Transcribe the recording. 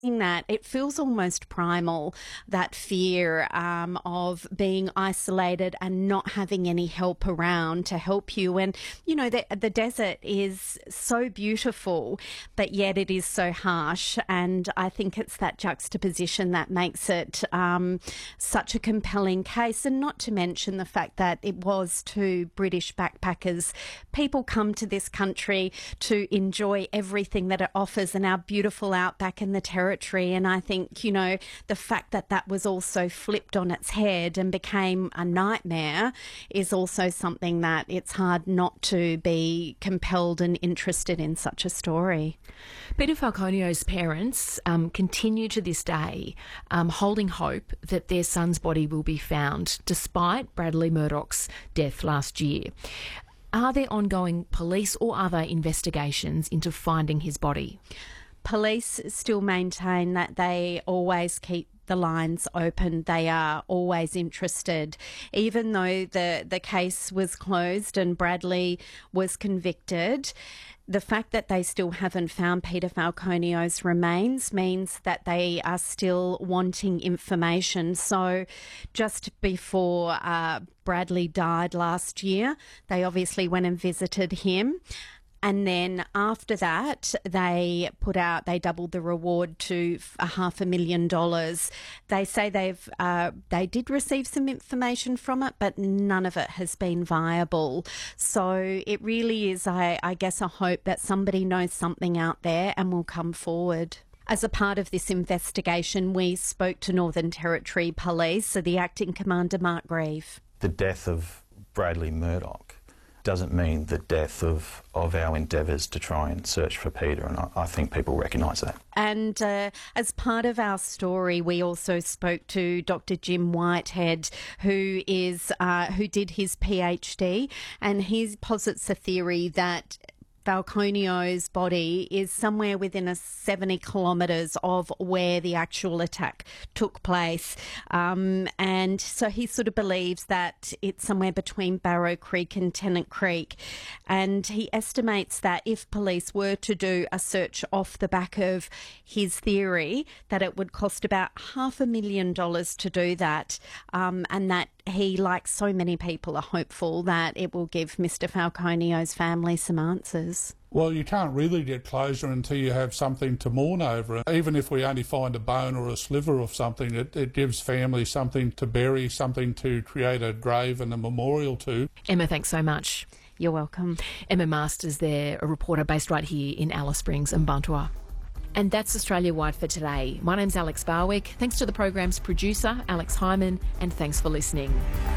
In that it feels almost primal, that fear of being isolated and not having any help around to help you. And, you know, the desert is so beautiful, but yet it is so harsh. And I think it's that juxtaposition that makes it such a compelling case. And not to mention the fact that it was two British backpackers. People come to this country to enjoy everything that it offers and our beautiful outback and the territory. And I think, you know, the fact that that was also flipped on its head and became a nightmare is also something that it's hard not to be compelled and interested in such a story. Peter Falconio's parents continue to this day holding hope that their son's body will be found despite Bradley Murdoch's death last year. Are there ongoing police or other investigations into finding his body? Police still maintain that they always keep the lines open. They are always interested. Even though the case was closed and Bradley was convicted, the fact that they still haven't found Peter Falconio's remains means that they are still wanting information. So just before Bradley died last year, they obviously went and visited him. And then after that, they doubled the reward to $500,000. They say they did receive some information from it, but none of it has been viable. So it really is, I guess, a hope that somebody knows something out there and will come forward. As a part of this investigation, we spoke to Northern Territory Police, so the Acting Commander, Mark Grieve. The death of Bradley Murdoch doesn't mean the death of our endeavours to try and search for Peter, and I think people recognise that. And as part of our story, we also spoke to Dr. Jim Whitehead, who did his PhD, and he posits a theory that Falconio's body is somewhere within 70 kilometres of where the actual attack took place. And so he sort of believes that it's somewhere between Barrow Creek and Tennant Creek. And he estimates that if police were to do a search off the back of his theory, that it would cost about $500,000 to do that. And that he, like so many people, are hopeful that it will give Mr. Falconio's family some answers. Well, you can't really get closure until you have something to mourn over. Even if we only find a bone or a sliver of something, it gives families something to bury, something to create a grave and a memorial to. Emma, thanks so much. You're welcome. Emma Masters there, a reporter based right here in Alice Springs and Mparntwe. And that's Australia-wide for today. My name's Alex Barwick. Thanks to the program's producer, Alex Hyman, and thanks for listening.